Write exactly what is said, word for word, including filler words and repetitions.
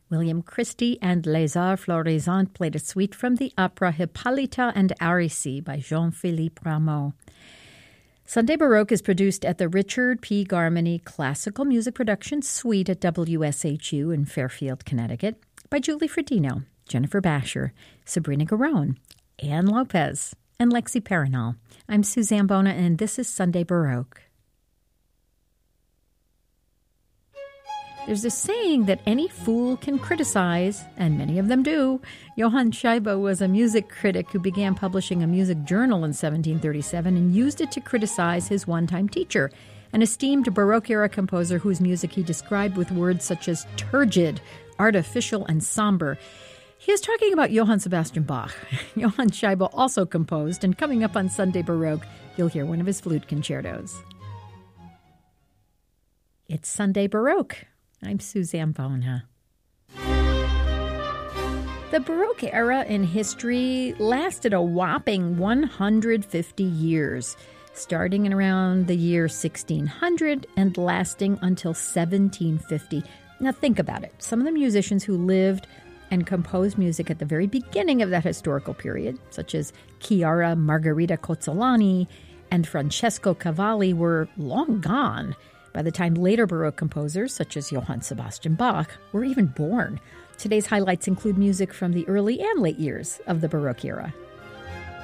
William Christie and Les Arts Florissants played a suite from the opera Hippolyta and Aricie by Jean-Philippe Rameau. Sunday Baroque is produced at the Richard P. Garmany Classical Music Production Suite at W S H U in Fairfield, Connecticut, by Julie Fredino, Jennifer Basher, Sabrina Garone, Ann Lopez, and Lexi Perinal. I'm Suzanne Bona, and this is Sunday Baroque. There's a saying that any fool can criticize, and many of them do. Johann Scheibe was a music critic who began publishing a music journal in seventeen thirty-seven and used it to criticize his one-time teacher, an esteemed Baroque-era composer whose music he described with words such as turgid, artificial, and somber. He is talking about Johann Sebastian Bach. Johann Scheibe also composed, and coming up on Sunday Baroque, you'll hear one of his flute concertos. It's Sunday Baroque. I'm Suzanne Bona. The Baroque era in history lasted a whopping one hundred fifty years, starting in around the year sixteen hundred and lasting until seventeen fifty. Now think about it. Some of the musicians who lived and composed music at the very beginning of that historical period, such as Chiara Margherita Cozzolani and Francesco Cavalli, were long gone by the time later Baroque composers, such as Johann Sebastian Bach, were even born. Today's highlights include music from the early and late years of the Baroque era.